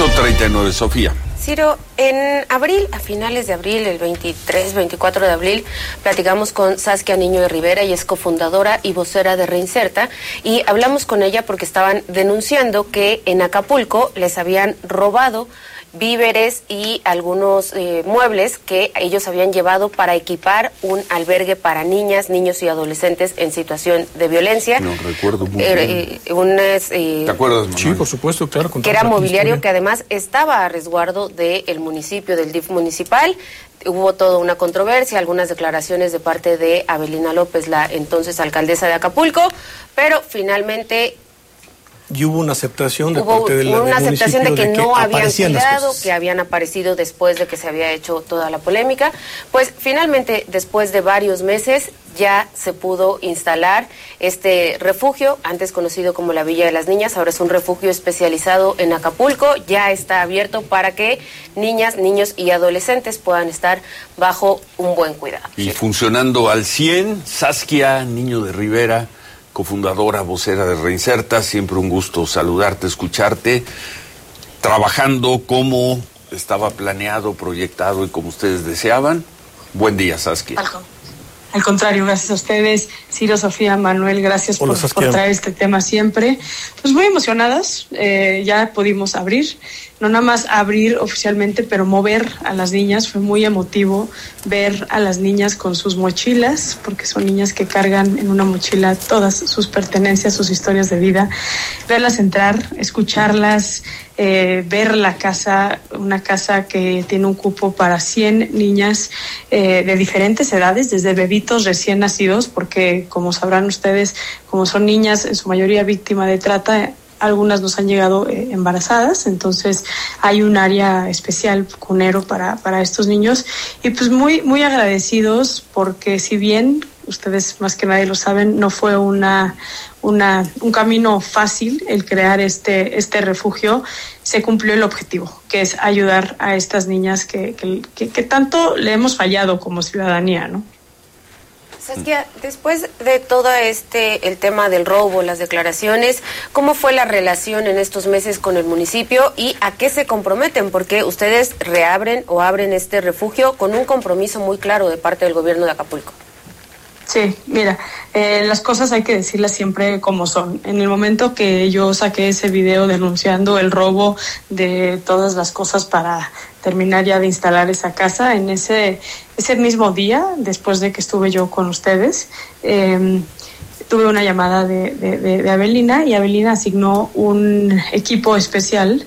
8:39, Sofía. Ciro, en abril, a finales de abril, el 23, 24 de abril, platicamos con Saskia Niño de Rivera, ella es cofundadora y vocera de Reinserta, y hablamos con ella porque estaban denunciando que en Acapulco les habían robado víveres y algunos muebles que ellos habían llevado para equipar un albergue para niñas, niños y adolescentes en situación de violencia. No recuerdo muy bien. ¿Te acuerdas, Manuel? Sí, por supuesto, claro. Que era mobiliario que además estaba a resguardo del municipio, del DIF municipal. Hubo toda una controversia, algunas declaraciones de parte de Avelina López, la entonces alcaldesa de Acapulco, pero finalmente... Y hubo una aceptación de parte del una aceptación de que no habían cuidado, que que habían aparecido después de que se había hecho toda la polémica. Pues finalmente, después de varios meses, ya se pudo instalar este refugio, antes conocido como la Villa de las Niñas, ahora es un refugio especializado en Acapulco, ya está abierto para que niñas, niños y adolescentes puedan estar bajo un buen cuidado. Y funcionando al 100, Saskia Niño de Rivera, cofundadora, vocera de Reinserta, siempre un gusto saludarte, escucharte, trabajando como estaba planeado, proyectado y como ustedes deseaban. Buen día, Saskia. Al contrario, gracias a ustedes, Ciro, Sofía, Manuel, gracias por traer este tema siempre. Pues muy emocionadas, ya pudimos abrir, no nada más abrir oficialmente, pero mover a las niñas. Fue muy emotivo ver a las niñas con sus mochilas, porque son niñas que cargan en una mochila todas sus pertenencias, sus historias de vida. Verlas entrar, escucharlas, ver la casa, una casa que tiene un cupo para 100 niñas de diferentes edades, desde bebitos recién nacidos, porque como sabrán ustedes, como son niñas en su mayoría víctima de trata, algunas nos han llegado embarazadas, entonces hay un área especial cunero para estos niños, y pues muy, muy agradecidos, porque si bien ustedes más que nadie lo saben, no fue un camino fácil el crear este refugio, se cumplió el objetivo, que es ayudar a estas niñas que tanto le hemos fallado como ciudadanía, ¿no? Saskia, después de todo el tema del robo, las declaraciones, ¿cómo fue la relación en estos meses con el municipio y a qué se comprometen? Porque ustedes reabren o abren este refugio con un compromiso muy claro de parte del gobierno de Acapulco. Sí, mira, las cosas hay que decirlas siempre como son. En el momento que yo saqué ese video denunciando el robo de todas las cosas para terminar ya de instalar esa casa, en ese mismo día, después de que estuve yo con ustedes, tuve una llamada de Avelina, y Avelina asignó un equipo especial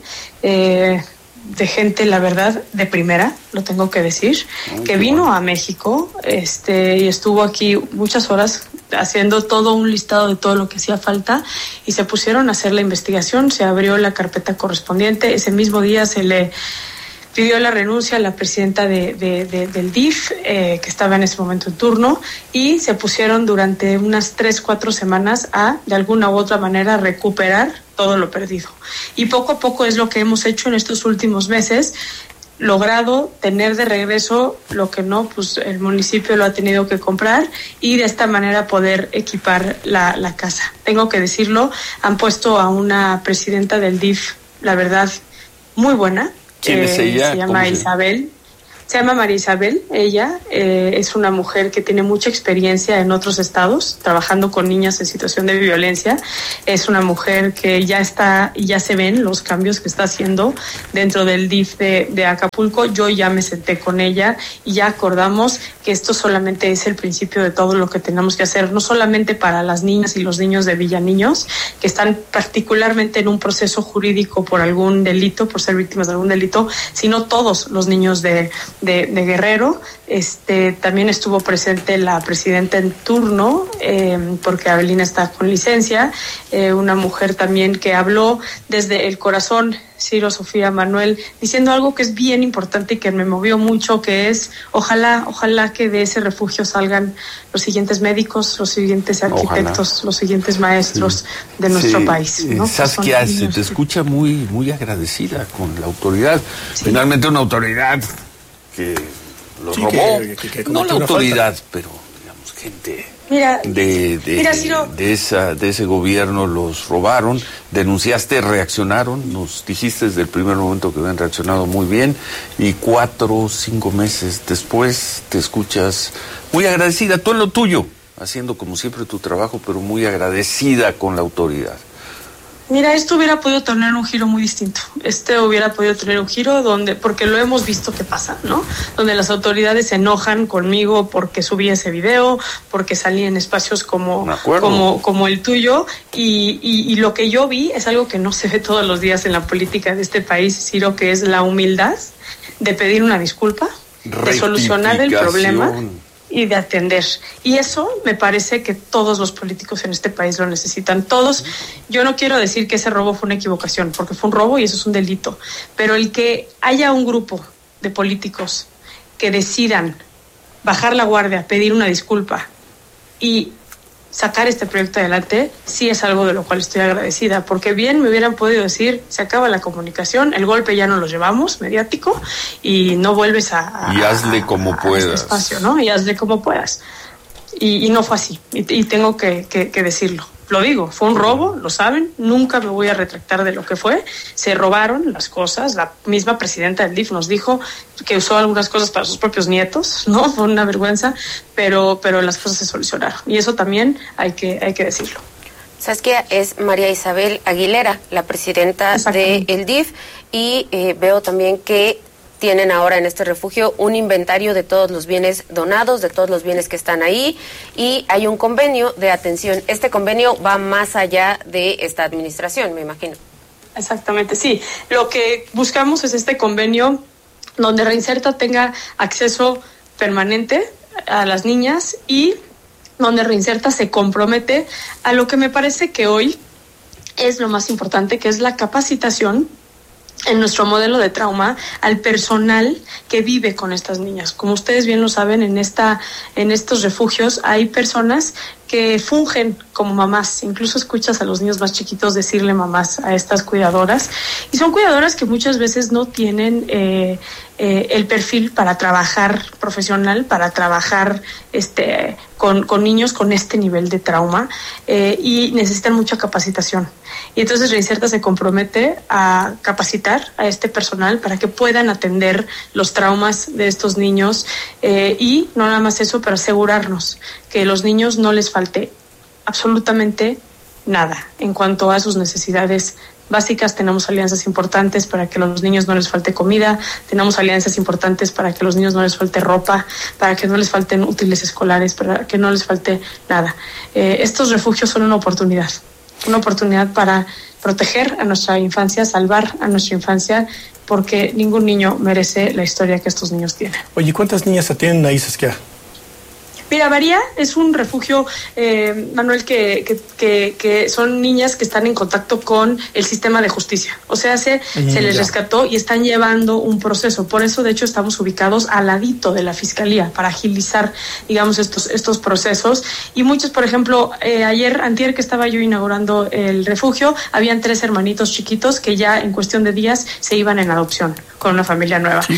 de gente, la verdad, de primera, lo tengo que decir, que vino a México y estuvo aquí muchas horas haciendo todo un listado de todo lo que hacía falta, y se pusieron a hacer la investigación. Se abrió la carpeta correspondiente. Ese mismo día se le pidió la renuncia a la presidenta del DIF, que estaba en ese momento en turno, y se pusieron durante unas 3-4 semanas a, de alguna u otra manera, recuperar todo lo perdido. Y poco a poco es lo que hemos hecho en estos últimos meses, logrado tener de regreso lo que no, pues el municipio lo ha tenido que comprar, y de esta manera poder equipar la casa. Tengo que decirlo, han puesto a una presidenta del DIF, la verdad, muy buena. ¿Quién es ella? Se llama Isabel. Se llama María Isabel. Ella es una mujer que tiene mucha experiencia en otros estados, trabajando con niñas en situación de violencia. Es una mujer que ya está, y ya se ven los cambios que está haciendo dentro del DIF de Acapulco. Yo ya me senté con ella y ya acordamos que esto solamente es el principio de todo lo que tenemos que hacer, no solamente para las niñas y los niños de Villaniños, que están particularmente en un proceso jurídico por algún delito, por ser víctimas de algún delito, sino todos los niños de Guerrero. También estuvo presente la presidenta en turno, porque Avelina está con licencia, una mujer también que habló desde el corazón, Ciro, Sofía, Manuel, diciendo algo que es bien importante y que me movió mucho, que es ojalá que de ese refugio salgan los siguientes médicos, los siguientes arquitectos, los siguientes maestros de nuestro país, ¿no? Saskia, se te escucha muy, muy agradecida con la autoridad. Sí. Finalmente una autoridad que lo robó, que no la autoridad, pero digamos gente de ese gobierno los robaron, denunciaste, reaccionaron, nos dijiste desde el primer momento que habían reaccionado muy bien, y 4 o 5 meses después te escuchas muy agradecida, tú en lo tuyo, haciendo como siempre tu trabajo, pero muy agradecida con la autoridad. Mira, esto hubiera podido tener un giro muy distinto. Hubiera podido tener un giro porque lo hemos visto que pasa, ¿no? Donde las autoridades se enojan conmigo porque subí ese video, porque salí en espacios como el tuyo, y lo que yo vi es algo que no se ve todos los días en la política de este país, Ciro, que es la humildad de pedir una disculpa, de solucionar el problema y de atender. Y eso me parece que todos los políticos en este país lo necesitan. Todos. Yo no quiero decir que ese robo fue una equivocación, porque fue un robo y eso es un delito. Pero el que haya un grupo de políticos que decidan bajar la guardia, pedir una disculpa y sacar este proyecto adelante, sí es algo de lo cual estoy agradecida, porque bien me hubieran podido decir, se acaba la comunicación, el golpe ya no lo llevamos, mediático, y no vuelves y hazle como puedas. Este espacio, ¿no? Y hazle como puedas. Y no fue así, y tengo que decirlo. Lo digo, fue un robo, lo saben, nunca me voy a retractar de lo que fue. Se robaron las cosas, la misma presidenta del DIF nos dijo que usó algunas cosas para sus propios nietos, ¿no? Fue una vergüenza, pero las cosas se solucionaron, y eso también hay que decirlo. Saskia, es María Isabel Aguilera, la presidenta del DIF, y veo también que tienen ahora en este refugio un inventario de todos los bienes donados, de todos los bienes que están ahí, y hay un convenio de atención. Este convenio va más allá de esta administración, me imagino. Exactamente, sí. Lo que buscamos es este convenio donde Reinserta tenga acceso permanente a las niñas, y donde Reinserta se compromete a lo que me parece que hoy es lo más importante, que es la capacitación en nuestro modelo de trauma al personal que vive con estas niñas. Como ustedes bien lo saben, en estos refugios hay personas que fungen como mamás. Incluso escuchas a los niños más chiquitos decirle mamás a estas cuidadoras, y son cuidadoras que muchas veces no tienen el perfil para trabajar profesional, para trabajar con niños con este nivel de trauma, y necesitan mucha capacitación. Y entonces Reinserta se compromete a capacitar a este personal para que puedan atender los traumas de estos niños, y no nada más eso, pero asegurarnos que a los niños no les falte absolutamente nada en cuanto a sus necesidades básicas. Tenemos alianzas importantes para que a los niños no les falte comida, tenemos alianzas importantes para que a los niños no les falte ropa, para que no les falten útiles escolares, para que no les falte nada. Estos refugios son una oportunidad para proteger a nuestra infancia, salvar a nuestra infancia, porque ningún niño merece la historia que estos niños tienen. Oye, ¿cuántas niñas atienden ahí, Saskia? Mira, varía, es un refugio, Manuel, que son niñas que están en contacto con el sistema de justicia. O sea, se les rescató y están llevando un proceso. Por eso, de hecho, estamos ubicados al ladito de la Fiscalía para agilizar, digamos, estos procesos. Y muchos, por ejemplo, antier que estaba yo inaugurando el refugio, habían 3 hermanitos chiquitos que ya en cuestión de días se iban en adopción con una familia nueva.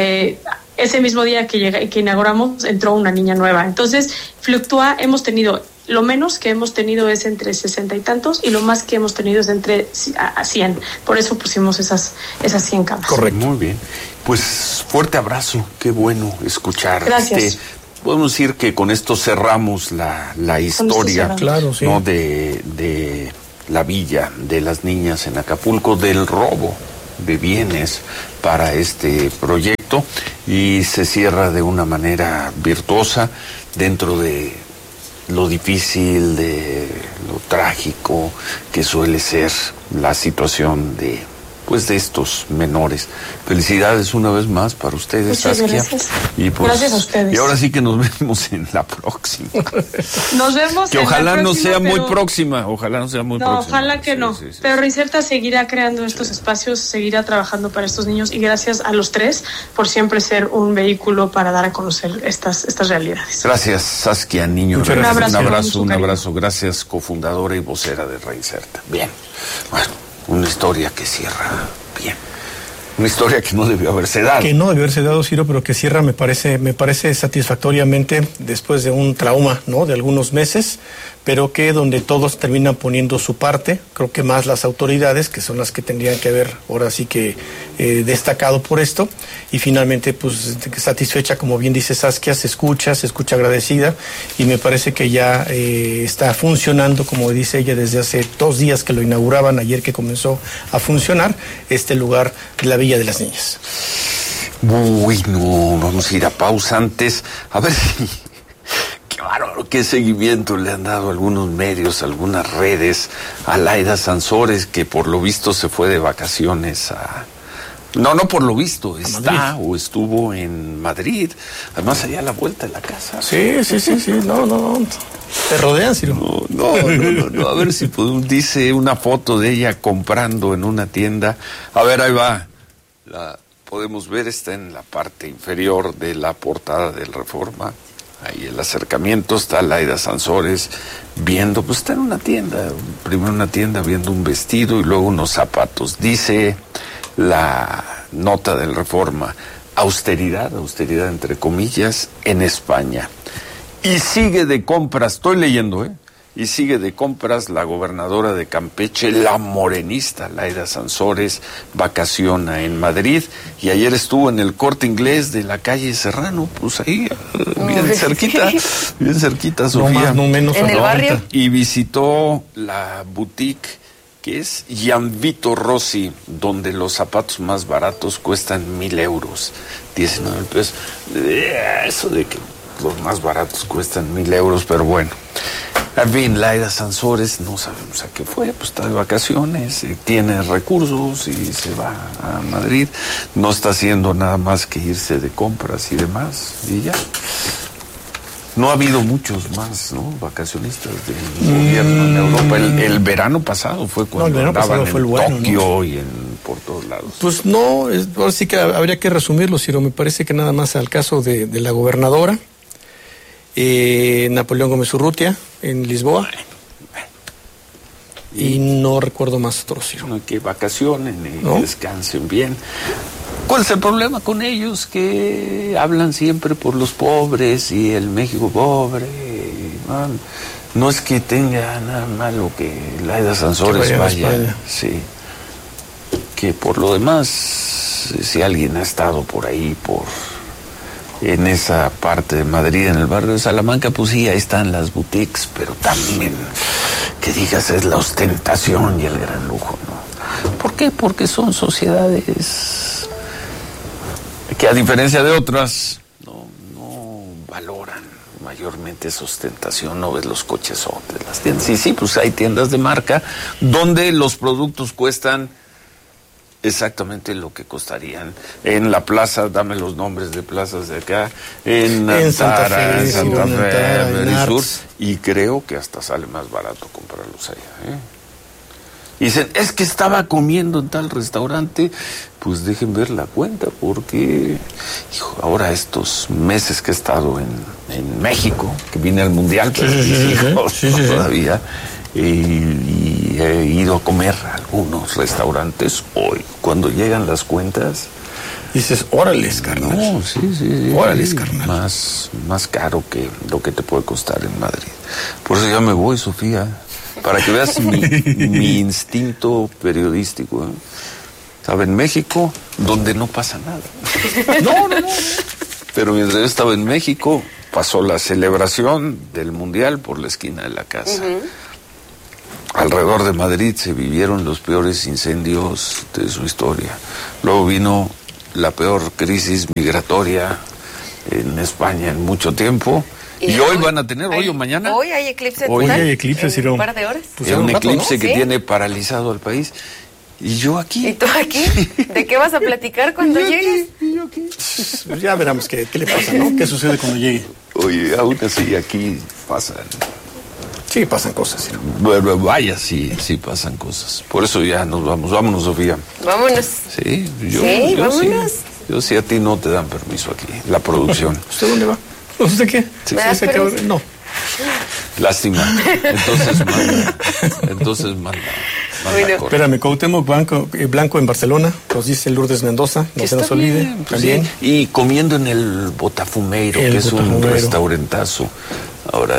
Ese mismo día que inauguramos entró una niña nueva. Entonces fluctúa, lo menos que hemos tenido es entre 60 y tantos, y lo más que hemos tenido es entre 100. Por eso pusimos esas 100 camas. Correcto. Muy bien. Pues fuerte abrazo, qué bueno escuchar. Gracias. Podemos decir que con esto cerramos la historia, claro, sí, ¿no? de la villa de las niñas en Acapulco, del robo de bienes para este proyecto, y se cierra de una manera virtuosa dentro de lo difícil, de lo trágico que suele ser la situación de estos menores. Felicidades una vez más para ustedes, Saskia. Gracias. Y gracias a ustedes. Y ahora sí que nos vemos en la próxima. Nos vemos que en ojalá la próxima, no sea muy próxima, ojalá no sea muy próxima. Ojalá que no. Sí. Pero Reinserta seguirá creando estos espacios, seguirá trabajando para estos niños, y gracias a los 3 por siempre ser un vehículo para dar a conocer estas realidades. Gracias, Saskia Niño. Un abrazo. Gracias, cofundadora y vocera de Reinserta. Bien. Bueno, una historia que cierra bien. Una historia que no debió haberse dado. Que no debió haberse dado, Ciro, pero que cierra, me parece satisfactoriamente después de un trauma, ¿no?, de algunos meses, pero que donde todos terminan poniendo su parte, creo que más las autoridades, que son las que tendrían que haber ahora sí que destacado por esto, y finalmente pues satisfecha, como bien dice Saskia, se escucha agradecida, y me parece que ya está funcionando, como dice ella, desde hace 2 días que lo inauguraban, ayer que comenzó a funcionar este lugar de la Villa de las Niñas. Bueno, vamos a ir a pausa antes, a ver si... Qué bárbaro, qué seguimiento le han dado algunos medios, algunas redes a Laida Sansores, que por lo visto se fue de vacaciones a... No por lo visto, está o estuvo en Madrid, además allá a la vuelta de la casa. Sí, no, te rodean, Ciro. No, a ver si dice una foto de ella comprando en una tienda. A ver, ahí va, la podemos ver, está en la parte inferior de la portada del Reforma. Ahí el acercamiento, está Laida Sansores viendo, pues está en una tienda, primero una tienda viendo un vestido y luego unos zapatos. Dice la nota del Reforma, austeridad entre comillas, en España. Y sigue de compras, estoy leyendo, y sigue de compras la gobernadora de Campeche, la morenista Laida Sansores, vacaciona en Madrid, y ayer estuvo en el Corte Inglés de la calle Serrano, pues ahí, bien cerquita, Sofía. No más, no menos. En el barrio. Y visitó la boutique que es Gianvito Rossi, donde los zapatos más baratos cuestan 1,000 euros, 19 pesos. Eso de que los más baratos cuestan 1,000 euros, pero bueno. En fin, Laida Sansores, no sabemos a qué fue, pues está de vacaciones, tiene recursos y se va a Madrid. No está haciendo nada más que irse de compras y demás, y ya. No ha habido muchos más, ¿no?, vacacionistas del gobierno en Europa. El verano pasado fue cuando andaban en Tokio, ¿no?, y por todos lados. Pues no, ahora sí que habría que resumirlo, Ciro. Me parece que nada más al caso de la gobernadora, Napoleón Gómez Urrutia, en Lisboa, y no recuerdo más otros, Ciro. No, que vacacionen y descansen bien. ¿Cuál es el problema con ellos? Que hablan siempre por los pobres y el México pobre. No es que tenga nada malo que Laida Sansores vaya. Sí. Que por lo demás, si alguien ha estado por ahí, en esa parte de Madrid, en el barrio de Salamanca, pues sí, ahí están las boutiques, pero también, que digas, es la ostentación y el gran lujo, ¿no? ¿Por qué? Porque son sociedades que, a diferencia de otras, no valoran mayormente esa ostentación. No ves los cochesotes, las tiendas. Sí, pues hay tiendas de marca donde los productos cuestan exactamente lo que costarían en la plaza, dame los nombres de plazas de acá, en Santa Fe, en Sur, y creo que hasta sale más barato comprarlos allá, Y dicen, es que estaba comiendo en tal restaurante. Pues dejen ver la cuenta, porque ahora estos meses que he estado en México, que vine al Mundial, pero todavía, y he ido a comer a algunos restaurantes hoy. Cuando llegan las cuentas, dices, órales, carnal. No, sí. Órales, carnal. Más caro que lo que te puede costar en Madrid. Por eso ya me voy, Sofía, para que veas mi instinto periodístico. Estaba en México, donde no pasa nada. No. Pero mientras yo estaba en México, pasó la celebración del Mundial por la esquina de la casa. Alrededor de Madrid se vivieron los peores incendios de su historia. Luego vino la peor crisis migratoria en España en mucho tiempo. Y hoy van a tener, hoy o mañana. Hoy hay eclipse. Hoy hay eclipse, en un par de horas. Pues es un eclipse, ¿no?, que tiene paralizado al país. Y yo aquí. ¿Y tú aquí? ¿De qué vas a platicar cuando llegues? Y yo aquí. Pues ya veremos qué le pasa, ¿no? ¿Qué sucede cuando llegue? Oye, aún así aquí pasan. Sí, pasan cosas, ¿sí? Bueno, vaya, sí pasan cosas. Por eso ya nos vamos. Vámonos, Sofía. Vámonos. Sí, yo vámonos. Sí. Yo sí, a ti no te dan permiso aquí, la producción. ¿Usted dónde va? ¿Usted qué? Sí. No. Lástima. Entonces manda. Bueno. Espérame, Cuauhtémoc Blanco en Barcelona, nos dice Lourdes Mendoza, no se nos olvide. Bien, pues también. sí. Y comiendo en el Botafumeiro, que es un restaurentazo. Ahora,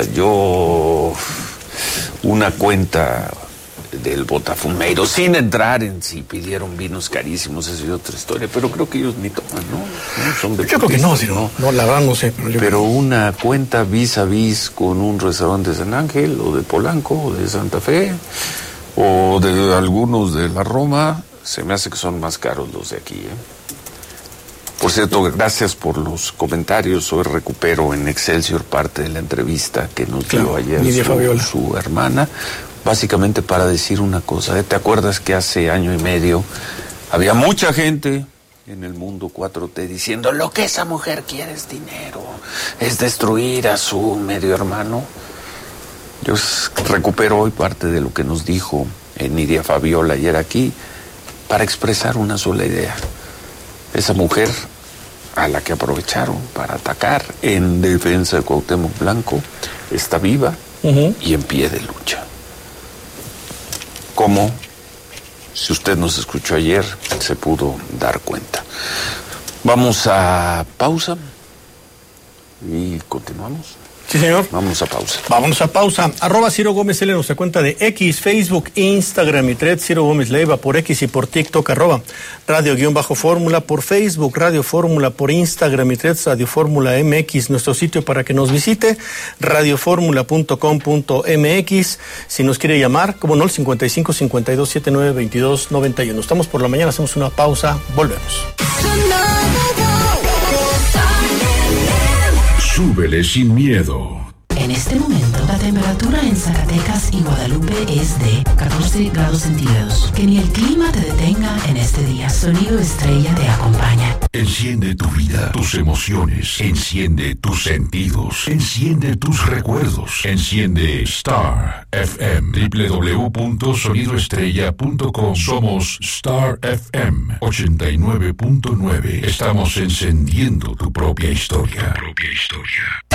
una cuenta del Botafumeiro, sin entrar en si pidieron vinos carísimos, esa es otra historia, pero creo que ellos ni toman, ¿no? Son yo creo que no, no, la verdad no sé. Pero una cuenta vis a vis con un restaurante de San Ángel, o de Polanco, o de Santa Fe, o de algunos de la Roma, se me hace que son más caros los de aquí, Por cierto, gracias por los comentarios. Hoy recupero en Excelsior parte de la entrevista que nos dio ayer su hermana, básicamente para decir una cosa. ¿Te acuerdas que hace año y medio había mucha gente en el mundo 4T diciendo lo que esa mujer quiere es dinero, es destruir a su medio hermano? Yo recupero hoy parte de lo que nos dijo Nidia Fabiola ayer aquí para expresar una sola idea. Esa mujer a la que aprovecharon para atacar en defensa de Cuauhtémoc Blanco está viva y en pie de lucha. Como, si usted nos escuchó ayer, se pudo dar cuenta. Vamos a pausa y continuamos. Sí, señor. Vamos a pausa. Vámonos a pausa. @Ciro Gómez L, nuestra cuenta de X, Facebook, Instagram y Threads, Ciro Gómez Leiva por X y por TikTok, @Radio_Fórmula por Facebook, Radio Fórmula por Instagram y Threads, Radio Fórmula MX, nuestro sitio para que nos visite, radioformula.com.mx. Si nos quiere llamar, como no, el 55 52 79 22 91. Estamos por la mañana, hacemos una pausa, volvemos. Súbele sin miedo. En este momento, la temperatura en Zacatecas y Guadalupe es de 14 grados centígrados. Que ni el clima te detenga en este día. Sonido Estrella te acompaña. Enciende tu vida, tus emociones. Enciende tus sentidos. Enciende tus recuerdos. Enciende Star FM. www.sonidoestrella.com. Somos Star FM 89.9. Estamos encendiendo tu propia historia.